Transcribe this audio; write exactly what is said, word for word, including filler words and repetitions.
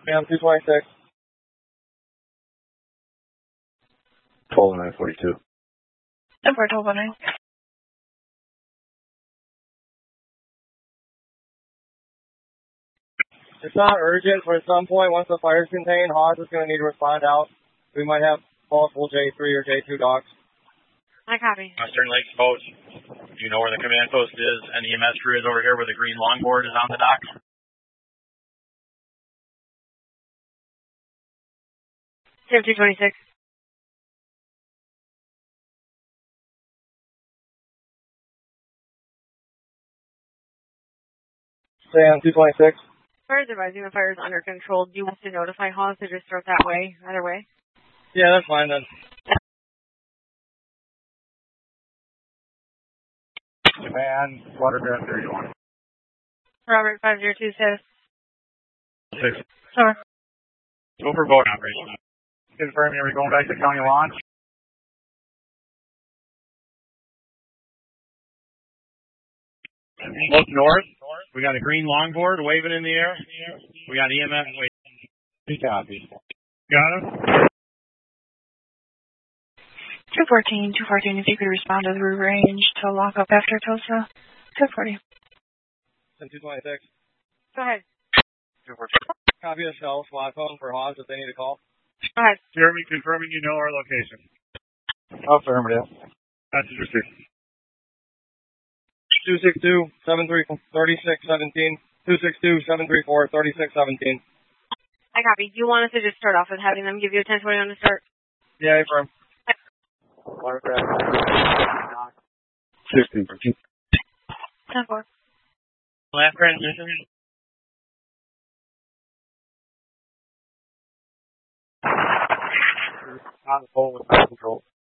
Ma'am, two twenty-six. twelve nine forty-two. Number twelve nine. It's not urgent, but at some point, once the fire is contained, Haas is going to need to respond out. We might have multiple J three or J two dogs. I copy. Western Lakes Post. Do you know where the command post is? And the E M S crew is over here where the green longboard is on the dock. two twenty-six. Sam, two twenty-six. Fire advising the fire is under control. Do you want to notify Haas to just start that way, either way? Yeah, that's fine then. Japan, watercraft thirty-one. Robert, five zero two six. Six. Sure. Go for boat operation. Confirming, are we going back to county launch? Look north. We got a green longboard waving in the air. We got E M S waving. Copy. Got him? two fourteen, two fourteen, if you could respond as we range to lock up after Tulsa. two forty. two twenty-six. Go ahead. two fourteen. Copy the cell SWAT phone for Haas if they need a call. Go ahead. Jeremy, confirming you know our location. Affirmative. Message received. two six two, seven three four, three six one seven. two six two, seven three four, three six one seven. I copy. Do you want us to just start off with having them give you a ten twenty on the start? Yeah, affirm. Watercraft. sixteen. ten four. Last transmission. On the phone with control.